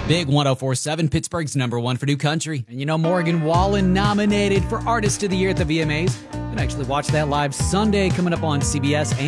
Big 104.7, Pittsburgh's #1 for new country. And you know, Morgan Wallen nominated for Artist of the Year at the VMAs. You can actually watch that live Sunday coming up on CBS